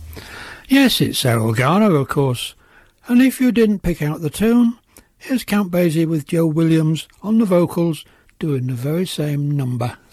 Yes, it's Errol Garner, of course. And if you didn't pick out the tune, here's Count Basie with Joe Williams on the vocals doing the very same number.